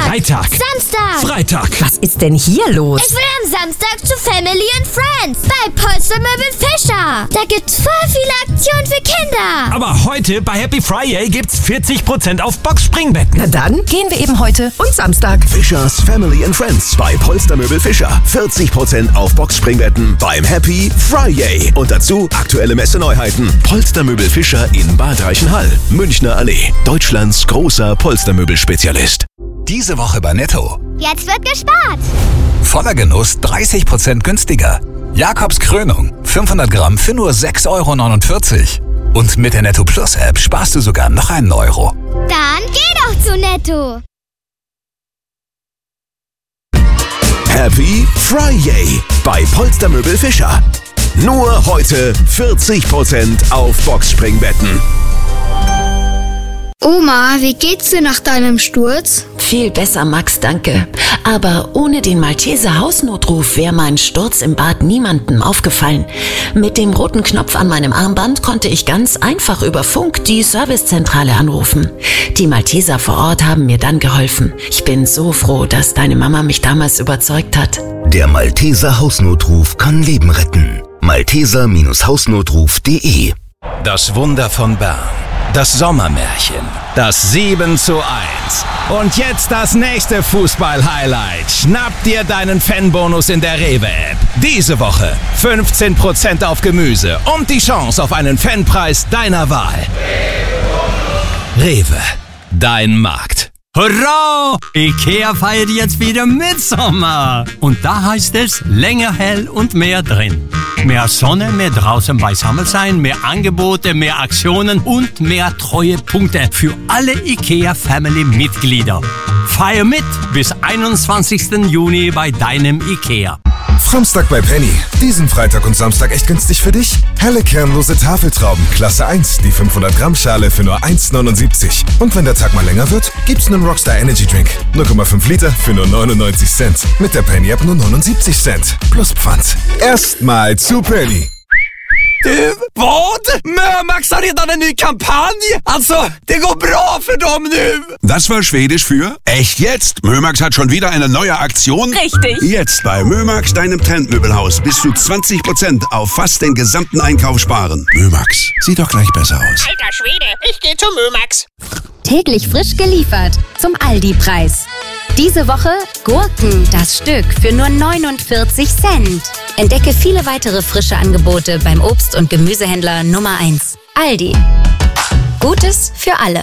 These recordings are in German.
Freitag. Samstag. Freitag. Was ist denn hier los? Ich will am Samstag zu Family and Friends bei Polstermöbel Fischer. Da gibt's voll viele Aktionen für Kinder. Aber heute bei Happy Friday gibt's 40% auf Boxspringbetten. Na dann gehen wir eben heute und Samstag. Fischers Family and Friends bei Polstermöbel Fischer. 40% auf Boxspringbetten beim Happy Friday. Und dazu aktuelle Messeneuheiten. Polstermöbel Fischer in Bad Reichenhall, Münchner Allee. Deutschlands großer Polstermöbelspezialist. Diese Woche bei Netto. Jetzt wird gespart. Voller Genuss 30% günstiger. Jakobs Krönung 500 Gramm für nur 6,49 €. Und mit der Netto Plus App sparst du sogar noch einen Euro. Dann geh doch zu Netto. Happy Friday bei Polstermöbel Fischer. Nur heute 40% auf Boxspringbetten. Oma, wie geht's dir nach deinem Sturz? Viel besser, Max, danke. Aber ohne den Malteser Hausnotruf wäre mein Sturz im Bad niemandem aufgefallen. Mit dem roten Knopf an meinem Armband konnte ich ganz einfach über Funk die Servicezentrale anrufen. Die Malteser vor Ort haben mir dann geholfen. Ich bin so froh, dass deine Mama mich damals überzeugt hat. Der Malteser Hausnotruf kann Leben retten. Malteser-Hausnotruf.de. Das Wunder von Bern. Das Sommermärchen. Das 7:1. Und jetzt das nächste Fußball-Highlight. Schnapp dir deinen Fanbonus in der Rewe-App. Diese Woche 15% auf Gemüse und die Chance auf einen Fanpreis deiner Wahl. Rewe. Dein Markt. Hurra! IKEA feiert jetzt wieder Mitsommer. Und da heißt es länger hell und mehr drin. Mehr Sonne, mehr draußen beisammen sein, mehr Angebote, mehr Aktionen und mehr Treuepunkte für alle IKEA-Family-Mitglieder. Feier mit bis 21. Juni bei deinem IKEA. Samstag bei Penny. Diesen Freitag und Samstag echt günstig für dich? Helle kernlose Tafeltrauben, Klasse 1, die 500 Gramm Schale für nur 1,79. Und wenn der Tag mal länger wird, gibt's einen Rockstar Energy Drink. 0,5 Liter für nur 99 Cent. Mit der Penny App nur 79 Cent. Plus Pfand. Erstmal zu Penny. Du, vad? Mömax har redan en ny kampanj! Alltså, det går bra för dem nu! Das war Schwedisch für echt jetzt. Mömax hat schon wieder eine neue Aktion. Richtig. Jetzt bei Mömax, deinem Trendmöbelhaus, bis zu 20% auf fast den gesamten Einkauf sparen. Mömax, sieht doch gleich besser aus. Alter Schwede, ich gehe zu Mömax. Täglich frisch geliefert zum Aldi-Preis. Diese Woche Gurken, das Stück, für nur 49 Cent. Entdecke viele weitere frische Angebote beim Obst- und Gemüsehändler Nummer 1. Aldi. Gutes für alle.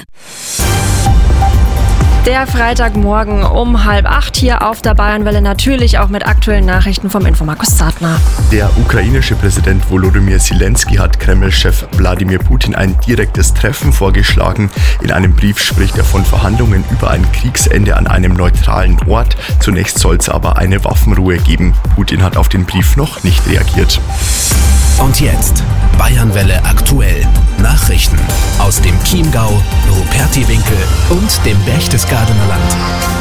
Der Freitagmorgen um 7:30 hier auf der Bayernwelle, natürlich auch mit aktuellen Nachrichten vom Infomarkus Zartner. Der ukrainische Präsident Volodymyr Zelensky hat Kreml-Chef Wladimir Putin ein direktes Treffen vorgeschlagen. In einem Brief spricht er von Verhandlungen über ein Kriegsende an einem neutralen Ort. Zunächst soll es aber eine Waffenruhe geben. Putin hat auf den Brief noch nicht reagiert. Und jetzt Bayernwelle aktuell. Nachrichten aus dem Chiemgau, Rupertiwinkel und dem Berchtesgadener Land.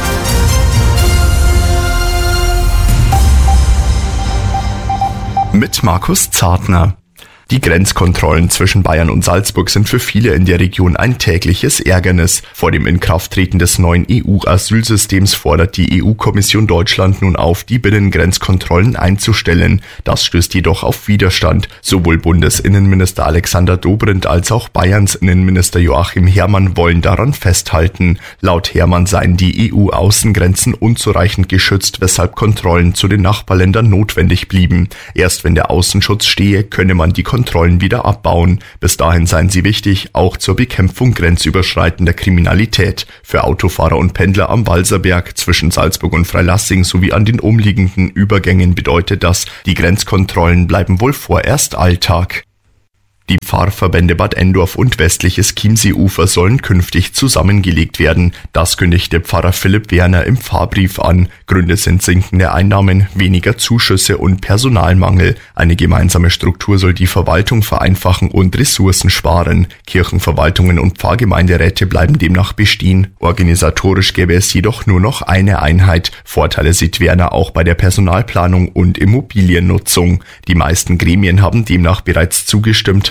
Mit Markus Zartner. Die Grenzkontrollen zwischen Bayern und Salzburg sind für viele in der Region ein tägliches Ärgernis. Vor dem Inkrafttreten des neuen EU-Asylsystems fordert die EU-Kommission Deutschland nun auf, die Binnengrenzkontrollen einzustellen. Das stößt jedoch auf Widerstand. Sowohl Bundesinnenminister Alexander Dobrindt als auch Bayerns Innenminister Joachim Herrmann wollen daran festhalten. Laut Herrmann seien die EU-Außengrenzen unzureichend geschützt, weshalb Kontrollen zu den Nachbarländern notwendig blieben. Erst wenn der Außenschutz stehe, könne man die Kontrollen wieder abbauen. Bis dahin seien sie wichtig, auch zur Bekämpfung grenzüberschreitender Kriminalität. Für Autofahrer und Pendler am Walserberg zwischen Salzburg und Freilassing sowie an den umliegenden Übergängen bedeutet das, die Grenzkontrollen bleiben wohl vorerst Alltag. Die Pfarrverbände Bad Endorf und westliches Chiemseeufer sollen künftig zusammengelegt werden. Das kündigte Pfarrer Philipp Werner im Pfarrbrief an. Gründe sind sinkende Einnahmen, weniger Zuschüsse und Personalmangel. Eine gemeinsame Struktur soll die Verwaltung vereinfachen und Ressourcen sparen. Kirchenverwaltungen und Pfarrgemeinderäte bleiben demnach bestehen. Organisatorisch gäbe es jedoch nur noch eine Einheit. Vorteile sieht Werner auch bei der Personalplanung und Immobiliennutzung. Die meisten Gremien haben demnach bereits zugestimmt.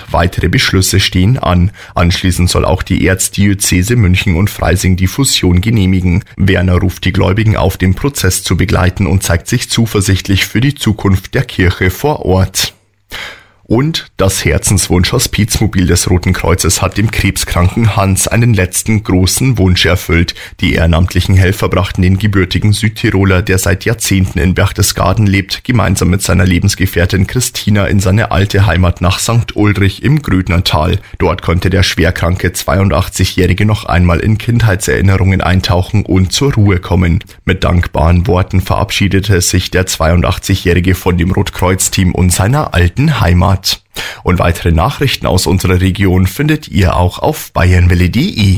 weitere Beschlüsse stehen an. Anschließend soll auch die Erzdiözese München und Freising die Fusion genehmigen. Werner ruft die Gläubigen auf, den Prozess zu begleiten und zeigt sich zuversichtlich für die Zukunft der Kirche vor Ort. Und das Herzenswunsch-Hospizmobil des Roten Kreuzes hat dem krebskranken Hans einen letzten großen Wunsch erfüllt. Die ehrenamtlichen Helfer brachten den gebürtigen Südtiroler, der seit Jahrzehnten in Berchtesgaden lebt, gemeinsam mit seiner Lebensgefährtin Christina in seine alte Heimat nach St. Ulrich im Grödnertal. Dort konnte der schwerkranke 82-Jährige noch einmal in Kindheitserinnerungen eintauchen und zur Ruhe kommen. Mit dankbaren Worten verabschiedete sich der 82-Jährige von dem Rotkreuz-Team und seiner alten Heimat. Und weitere Nachrichten aus unserer Region findet ihr auch auf bayernwelle.de.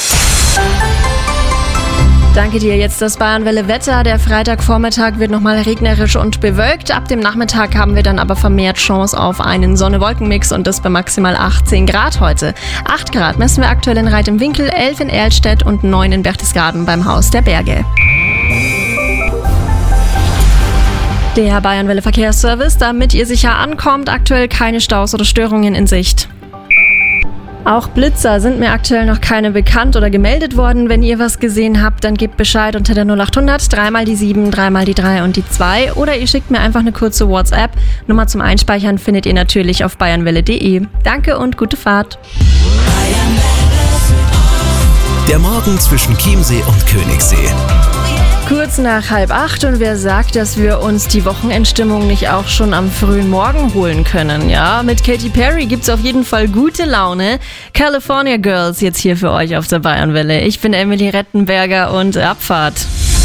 Danke dir. Jetzt das Bayernwelle Wetter. Der Freitagvormittag wird nochmal regnerisch und bewölkt. Ab dem Nachmittag haben wir dann aber vermehrt Chance auf einen Sonne-Wolken-Mix und das bei maximal 18 Grad heute. 8 Grad messen wir aktuell in Reit im Winkel, 11 in Erlstedt und 9 in Berchtesgaden beim Haus der Berge. Der Bayernwelle Verkehrsservice, damit ihr sicher ankommt, aktuell keine Staus oder Störungen in Sicht. Auch Blitzer sind mir aktuell noch keine bekannt oder gemeldet worden. Wenn ihr was gesehen habt, dann gebt Bescheid unter der 0800 3 mal die 7, 3 mal die 3 und die 2 oder ihr schickt mir einfach eine kurze WhatsApp. Nummer zum Einspeichern findet ihr natürlich auf bayernwelle.de. Danke und gute Fahrt. Der Morgen zwischen Chiemsee und Königssee. Kurz nach 7:30 und wer sagt, dass wir uns die Wochenendstimmung nicht auch schon am frühen Morgen holen können? Ja, mit Katy Perry gibt's auf jeden Fall gute Laune. California Girls jetzt hier für euch auf der Bayernwelle. Ich bin Emily Rettenberger und Abfahrt.